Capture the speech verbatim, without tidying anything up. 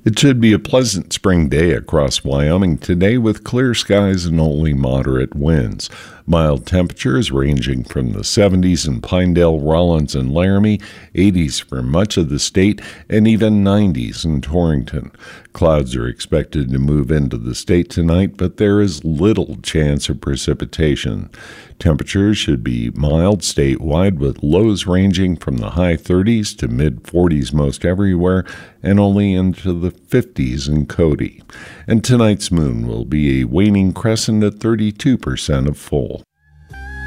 It should be a pleasant spring day across Wyoming today with clear skies and only moderate winds. Mild temperatures ranging from the seventies in Pinedale, Rollins, and Laramie, eighties for much of the state, and even nineties in Torrington. Clouds are expected to move into the state tonight, but there is little chance of precipitation. Temperatures should be mild statewide with lows ranging from the high thirties to mid forties most everywhere and only into the fifties in Cody. And tonight's moon will be a waning crescent at thirty-two percent of full.